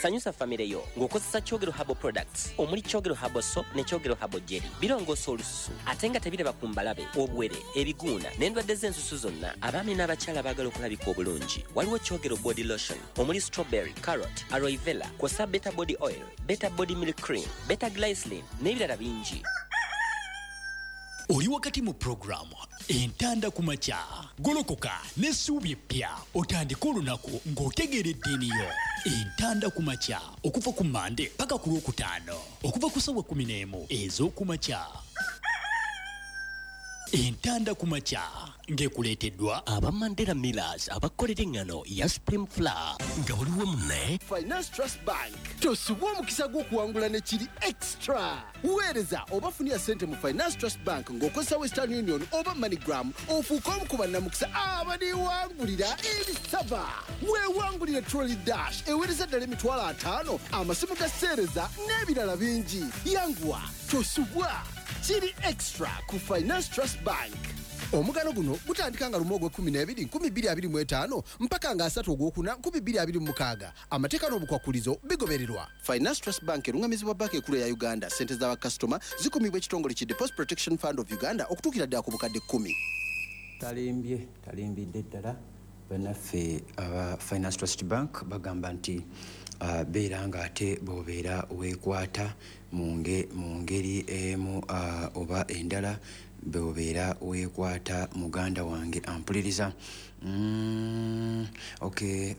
sanyusa famire yo ng'okozesa Kyogero Herbal Products omuli Kyogero Herbal Soap ne Kyogero Herbal Jelly birongoosa olususu ate nga tebireba ku mbalabe obuwere ebiguuna n'endwadde z'ensusu zonna abaami n'abakyala baagala okulabika obulungi waliwo Kyogero Body Lotion omuli strawberry, carrot, aloe vera kw'ossa Beta Body Oil, Beta Body Milk Cream, Beta Glycerin n'ebirala bingi. Oli wakati mu programu entanda ku makya golokoka n'essuubi eppya otandika olunaku ng'otegeredde eniyo entanda ku makya okuva ku Mande paka ku Lwokutaano okuva ku ssaawa 11 ez'oku makya. Entanda ku makya ng'ekuleeteddwa aba Mandela Millers abakolera engano ya Supreme Flour nga waliwo munne Finance Trust Bank tosubwa omukisa gw'okuwangula ne kiri extra. Weereza oba funira ssente mu Finance Trust Bank ng'okozesa Western Union oba MoneyGram ofuuka omu ku bannamukisa abaniwangulira ebisava. Weewangulire Trolley Dash eweereza ddala emitwalo 5 amasimu ga sseereza n'ebirala bingi. Yanguwa tosubwa kiri extra ku Finance Trust Bank. Omugano guno gutandika nga lumu ogw'e12 2025 mpaka nga 3 ogwokuna 2026. Amateeka n'obukwakulizo bigobererwa. Finance Trust Bank erungamizibwa banka ekulu ya Uganda. Ssente z'abakasitoma zikumibwa ekitongole ki Deposit Protection Fund of Uganda okutuukira ddala ku bukadde 10. Talimbidde ddala bannaffe aba Finance Trust Bank bagamba nti beera nga ate bw'obeera weekwata mu ngeri emu oba endala bw'obeera weekwata muganda wange ampuliriza. Okay.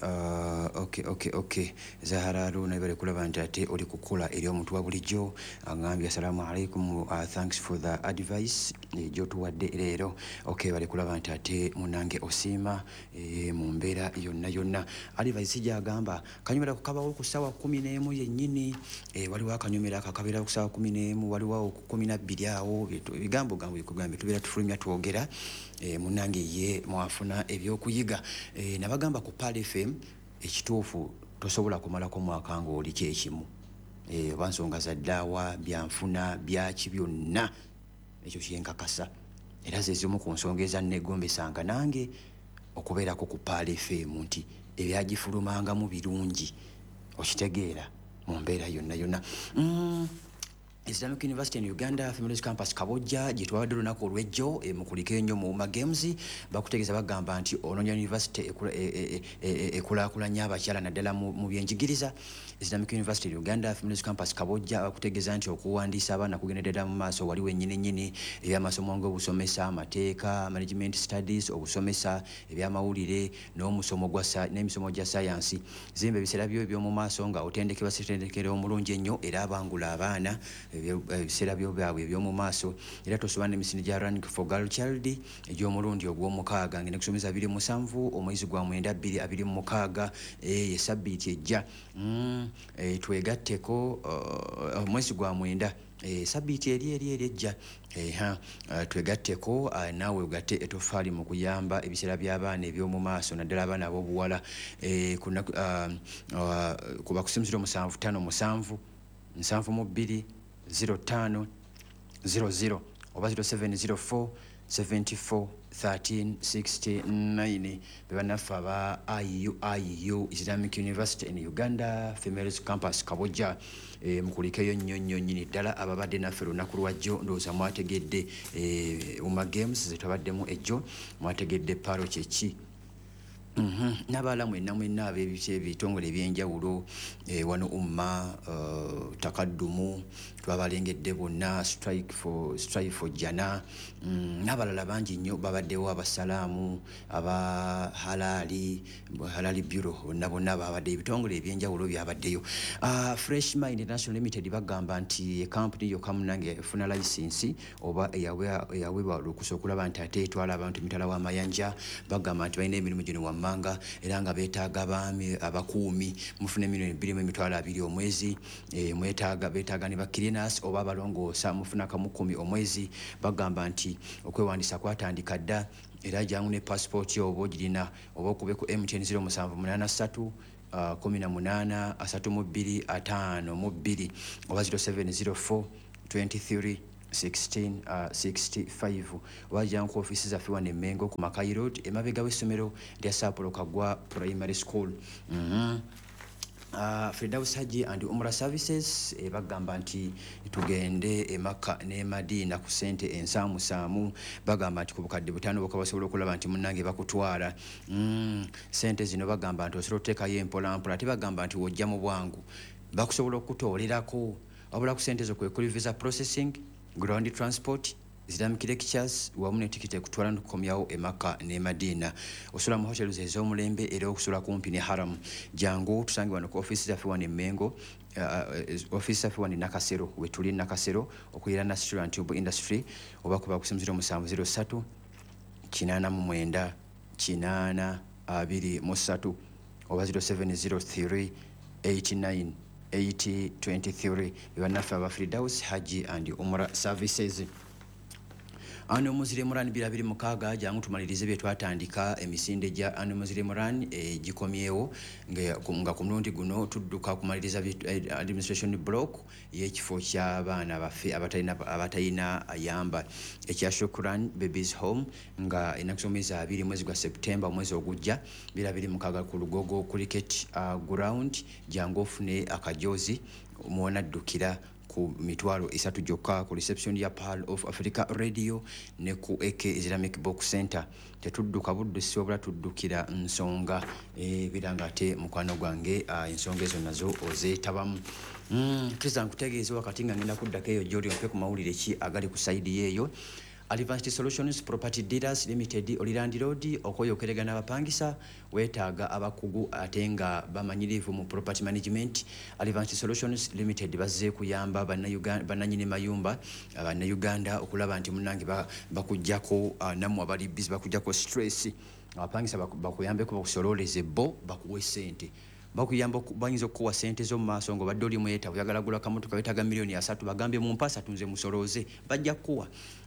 Zahara Aruna bali kulaba nti ate oli kukola eri omuntu wa bulijjo agambye assalamu alaikum, thanks for the advice gyotuwadde leero. Okay, bali kulaba nti ate munange osiima mu mbeera yonna advice gyagamba kanyumira kukabawo ku ssaawa 11 yennyini waliwo akanyumira akakabeera ku ssaawa 11 waliwo ku 12 awo ebigambo gambo tubeera tufulumya twogera munange ye mwafuna ebyokuyiga nabagamba ku Pal FM ekituufu tosobola kumalako mwaka ng'oli kyekimu oba nsonga za ddaawa byanfuna byaki byonna ekyo kyenkakasa era zezimu ku nsonga ezannegombesanga nange okubeerako ku Pal FM nti ebyagifulumangamu birungi okitegeera mu mbeera yonna. Islamic University in Uganda Females Campus Kabojja gitwawadde olunaku olw'ejjo mu kuliko ennyo mu Games bakutegeeza bagamba nti Ononya University ekulaakulanya abakyala naddala mu byenjigiriza. Islamic University in Uganda Females Campus Kabojja bakutegeeza nti okuwandiisa abaana kugendera mu maaso waliwo ennyini ebyamasomo ng'obusomesa amateeka, management studies, obusomesa ebyamawulire n'emisomo gya science. Zimba ebiseera byo eby'omu maaso nga otendekebwa sitendekero omulungi ennyo era abangula abaana ebiseera byabwe eby'omu maaso era tosoba n'emisinde gya Running for Girl Child egy'omulundi ogw'omukaaga ngenda kusomesa 27 omwezi gwa 9/2026 ye sabbiiti ejja twegatteko omwezi gwa 9 sabbiiti eri ejja twegatteko naawe ogatte etoffaali mu kuyamba ebiseera by'abaana eby'omu maaso naddala abaana ab'obuwala kuba kusimusiro 757 7 0500 oba 0704 74 13 69 bebannaffe aba IU Islamic University in Uganda Females Campus Kabojja mukulikeyo nnyo nnyini ddala ababadde naffe lunaku lwajjo ndowooza mwategedde Games zetwabaddemu ejjo mwategedde paro kyeki n'abala mwenna ab'ebitongole ebyenjawulo wano takaddumu twabalengedde bonna strike for jana n'abalala bangi nnyo babaddewo abasalaamu aba halali bureau bonna babadde ebitongole ebyenjawulo byabaddeyo. Fresh Mind International Limited bagamba nti ekampuni yokka munange efuna license oba eyaweebwa olukusa okulaba nti ate etwala abantu emitala w'amayanja bagamba nti balina emirimu gino wammanga era nga beetaaga abaami abakuumi mufune $2,220 omwezi beetaaga ne bakirinas oba abalongoosa mufuna $10 omwezi bagamba nti okwewandiisa kwatandika dda era jangu ne passport yo oba ogirina oba okube ku MTN 0783 18 32 52 oba 0704 23 1665 wajja ku ofisi zaffe wano e Mengo ku Makai Road emabega w'essomero lya Sapolo Kagwa Primary School. Firdaus Haji and Umrah Services bagamba nti tugende e Makka ne Madina ku sente ensamu saamu bagamba nti ku bukadde butano boko basobola okulaba nti munnange bakutwala sente zino bagamba nti osobola oteekayo empola mpola tebagamba nti wojja mu bwangu bakusobola okutoolerako wabula ku sente zo kwekuli visa processing ground transport Islamic lectures wamu ne tikiti ekutwala n'okukomyawo e Makka ne Madina osula mu hotels ez'omulembe era okusula kumpi ne Haram jangu tusange wano ku office zaffe wano e Mengo office zaffe wano e Nakasero wetuli Nakasero okuyira National Tube Industry oba kuba ku 0703 89 823 oba 0703 89 8023 bannaffe aba Firdaus Haji and Umrah Services. Ano muzire murani birabiri mukaga jangu tumalirize bye twatandika emisinde ja ano muzire murani gikomyewo nga ku mulundi guno tudduka kumaliriza administration block y'ekifo ky'abaana baffe abatayina ayamba ekya Shukran Babies Home nga enakusomeza 2 mwezi gwa September mwezi ogujja birabiri mukaga ku Lugogo cricket ground jangu ofune akajozi muona ddukira ku mitwalo 3 jokka ku reception ya Pearl of Africa Radio ne ku AK Islamic Box Center tetudduka buddusi obula tuddukira nsonga birangate mukwano gwange ensonga ezo nazo ozetabamu Kristo nkutegeeza wakati nga ngenda kuddako eyo joli ope ku mawulire ki agali ku side yeyo Advanced Solutions Property Dealers Limited Oliland Road okoyokeregana abapangisa wetaaga abakugu atenga bamanyirivu mu property management Advanced Solutions Limited bazze kuyamba bannanyini mayumba Uganda okulaba nti munnange bakujjako namwe abali busy bakujjako stress abapangisa bakuyambeko bakusololeze bo bakuwe sente bakuyamba bayinza okuwa sente zo maaso ngo badde oli mweta oyagala gula kamotoka wetaaga milioni 3 bagambe mu mpasa tunze musoloze bajja kuwa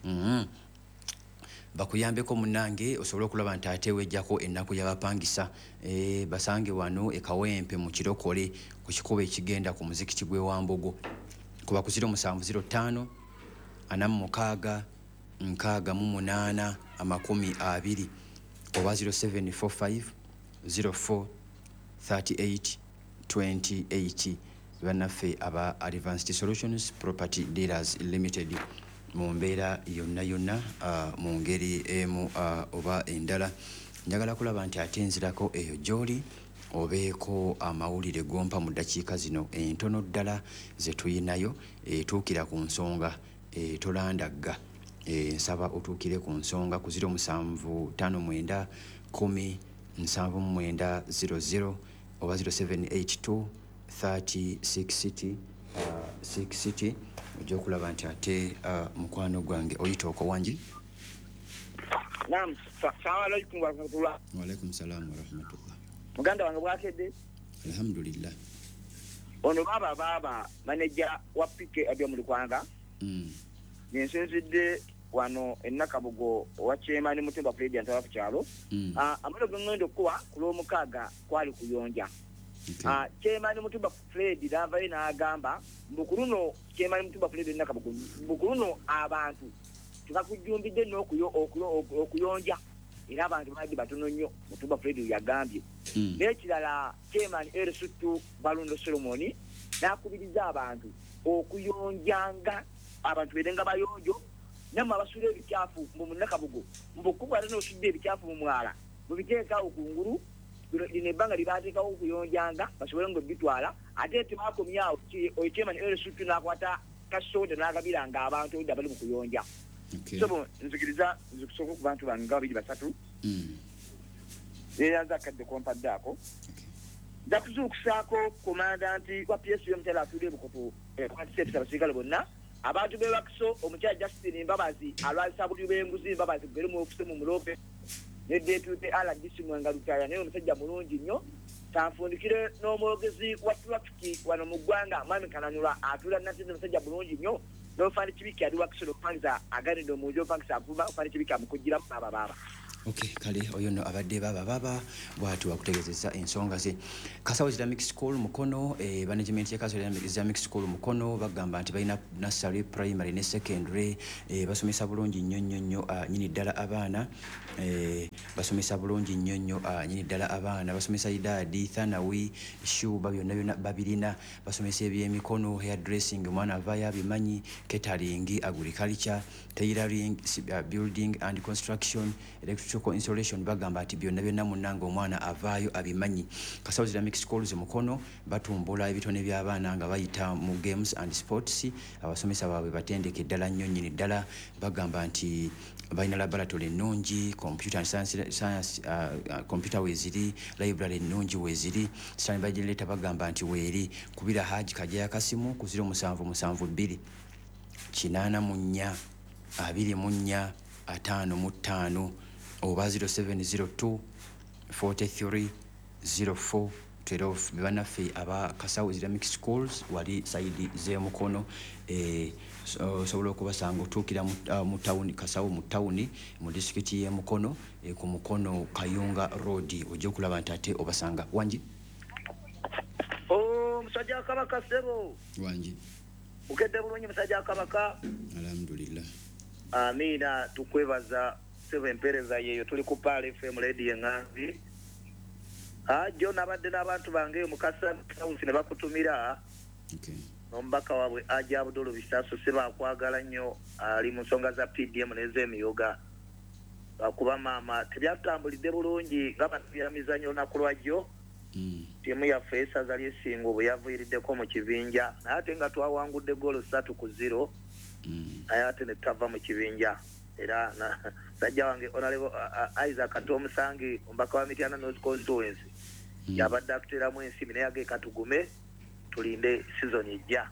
bakuyambeko munnange osobola okulaba nti ate wejjako ennaku y'abapangisa basange wano e Kawempe mu Kirokole ku kikubo ekigenda ku muzikiti gwe Wambogo kuba ku 0705 46 68 20 oba 0745 04 38 28 bannaffe aba Advanced Solutions Property Dealers Limited mu mbeera yonna mu ngeri emu oba endala njagala kulaba nti ate nzirako eyo gy'oli obeeko amawulire gompa mu ddakiika zino entono ddala ze tuyinayo etuukira ku nsonga tolandagga nsaba otuukire ku nsonga ku 0759 10 7900 oba 0782 30 60 ojja okulaba nti ate mukwano gwange oyita okowangi. Naam, salamu alaykum wa rahmatullah. Wa alaykum salaam wa rahmatullah. Muganda wange bwakedde? Alhamdulillah. Ono baba manager wa pike abya mu Lukwanga. Nensenzidde wano Nakabugo wa chairman Mutemba Fred antaba ku kyalo. Amalo gangendo kuwa kulomukaaga kwali kuyonja. Chairman Mutemba Fred lava ina agamba mbukuruno chairman Mutemba Fred Nakabugo mbukuruno abantu tukakujumbidde n'okuyonja era abantu baadi batono nnyo Mutemba Fred yagambye. N'ekirala chairman Ersutu Balundo Solomoni n'akubiriza abantu okuyonjanga abantu berenga bayonjo namwe abasula ebikyafu mu Nakabugo mbukuba ate n'osudde ebikyafu mu mwala mubiteeka okungulu lino ebbanga libateekawo okuyonjanga basobole ngo bitwala ate tebakomyawo chairman Ersutu n'akwata kasoda n'agabiranga abantu odda bali mu kuyonja. So nzikiriza nzikusooka ku bantu bange nga 2-3 era nzakadde kompadde ako nja kuzuukusaako komandanti wa PSU Mutala atuudde Bukoto kwatiseepisa abasirikale bonna abantu be Wakiso omukyala Justin Mbabazi alwalisa buli b'enguzi Mbabazi gere mu ofisi mu Mulope ne deputy RDC Mwanga Lutaya naye omusajja mulungi nnyo tanfundikire n'omwogezi wa traffic wano mu ggwanga Mwami Kananula atuula natinde omusajja mulungi nnyo n'ofani kibiki ali Wakiso n'okupangiza aganidde omujo opangisa akuba ofani kibiki amukugiramu baba Okay, kale oyo no abadde baba bwatu wakutegezeza ensonga ze. Kasawo Islamic School Mukono management ya Kasawo Islamic School Mukono bagamba nti balina nursery, primary ne secondary basomesa bulungi nnyo nyini ddala abaana basomesa bulungi nnyo nyini ddala abaana basomesa idadi thanawi shuba byonna babirina basomesa ebyemikono hairdressing mwana avaya bimanyi catering agriculture tailoring building and construction electrical installation bagamba ati byonna munanga omwana avaayo abimanyi. Kasawo Islamic Schools Mukono batumbula ebitone by'abaana nga bayita mu games and sports abasomesa baabwe batendeke ddala nnyo nnyini ddala bagamba nti balina laboratory ennungi computer and science computer weeziri library ennungi weeziri standby generator bagamba nti weeri kubira Haji Kajaya Kasimu ku 0772 84 24 55 oba 0702 43 04 12 banaffe aba Kasawo Islamic Schools wali saidi ze Mukono sobola okubasanga otuukira mu town Kasawo mu town mu district ye Mukono ku Mukono Kayunga Road ojja okulaba nti ate obasanga wangi musajja Kabaka Sebo wangi ukedde bulungi musajja Kabaka alhamdulillah amina tukwebaza Sebo empereza yeyo tuli ku Pale FM radio Nganzi ajo nabadde n'abantu bange mukasa ne bakutumira okay ombaka wabwe aja Abdul Bisaso Seba akwagala nnyo ali mu nsonga za PDM n'ez'emiyoga akuba mama tebyatambulidde bulungi ng'abatyamizanyo nakulwajjo timu ya Fesa zali esingo bwe yavuiriddeko mu kibinja naye ate nga twawangudde goolo 3-0 naye ate ne tutava mu kibinja era sajja wange Honorable Isaac Katomusangi ombaka wa Mityana North Constituency yabadde akuteramu ensibi naye agekatugume tulinde season ejja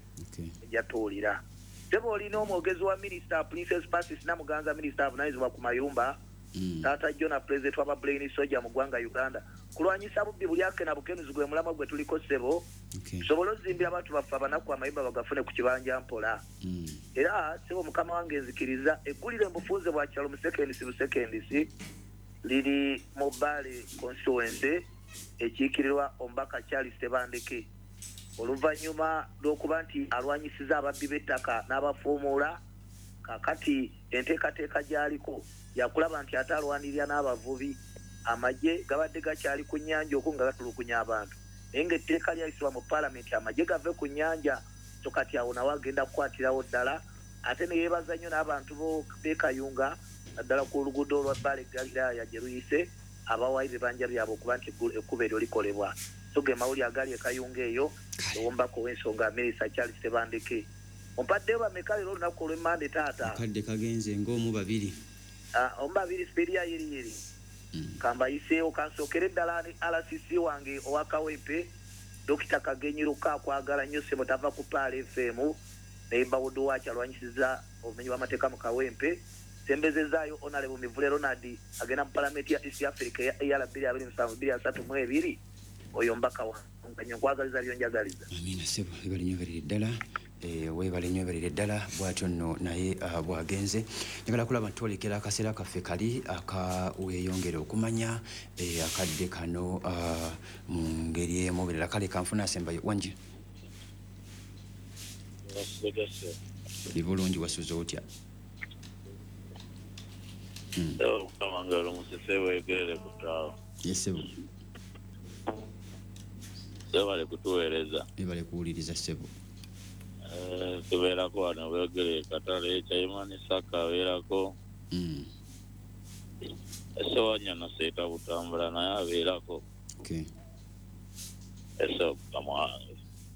ejja tuwulira Sebo olina omwogezi wa Minister Princess Pacis Namuganza Minister avunanyizibwa ku mayumba taata Jona President wa Brain Soja mu ggwanga Uganda kulwanyisa bubbi buli ake na bukenuzi gwe mulama gwe tuliko Sebo sobola ozimbira abantu baffe abanaku amayumba bagafune ku kibanja mpola era Sebo mukama wange enzikiriza eggulire mbufunze bwa kyalo musekendisi liri mu Bale constituency ekiikirirwa ombaka Charles Tebandeke oluvannyuma lw'okuba nti alwanyisiza ababbi b'ettaka n'abafuumuula kakati enteekateeka gy'aliko yakulaba nti ate alwanirira n'abavubi amagye gabadde gakyali ku nnyanja okwo nga gatulukunya abantu naye ng'etteeka lyayisibwa mu paalamenti amagye gave ku nnyanja so kati awo nawe agenda kukwatirawo ddala ate ne yeebaza nnyo n'abantu b'ekayunga naddala ku luguudo olwa Bale Galilaya gye luyise abawayi bibanja byabwe okuba nti ekkuba eryo likolebwa so ge mawuli agali ekayunga eyo owombako w'ensonga Minisita Charles Tebandeke ompaddeyo bameka leero olunaku olw'emmande taata kadde kagenze ng'omu babiri omu babiri sipiria yeri kambayiseewo kansookere ddala ni RCC wange owa Kawempe Dr. Kagenyiruka akwagala nnyo Sebo tava ku Pale FM naye Bawudu waakyo alwanyisiza obumenyi bw'amateeka mu Kawempe sembezezaayo Honorable Mivule Ronald agenda mu palamenti ya East Africa ya 2027-2032 oyo mbaka wange nkwagaliza lyonjagaliza amina Sebo ebali nnyo balire ddala weebale nnyo balire ddala bw'atyo nno naye bwagenze njagala kulaba ntwolekera akaseera kaffe kali akaweeyongera okumanya akadde kano mu ngeri emu birala kale kanfuna asembayo wangi oli bulungi wasuza otya Kamangalo musifewe egerere kutawo Sebo Sebo ali kutuweereza ebale kuwuliriza Sebo tubeerako wano beegere katale Chaimani Saka abeerako esowanyana seeta butambula naye abeerako eso kamwange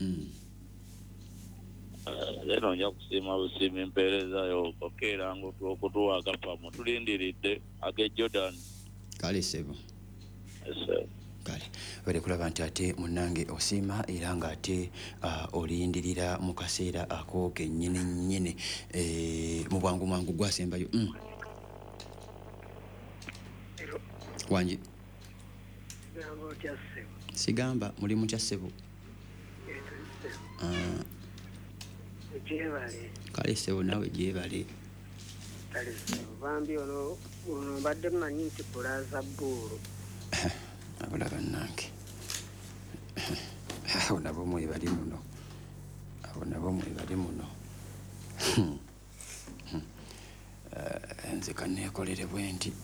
lero nja kusiima busiima empeerezayo okeera okutuwa agapamu tulindiridde age Jordan kale Sebo kale bale kulaba nti ate munnange osiima era ng'ate olindirira mu kaseera ako kennyini mu bwangu mangu gwasembayo wangi sigamba muli mutya Sebo kale Sebo naawe gyebale bambi ono mbadde mmanyi nti kulaza bbuulu abula bannange abo nabo mwebali muno nze kanneekolere bwe nti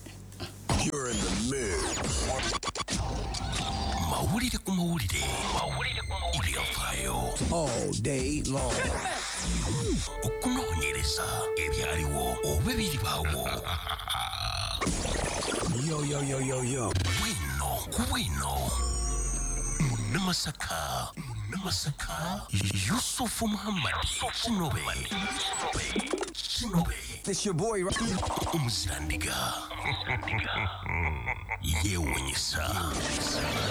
mawulire ku mawulire ebyafaayo all day long okunoonyereza ebyaliwo oba ebiribaawo yo bwino Namasaka Yusufu Muhammad Shinobe This your boy Umuzirandiga Yewunyisa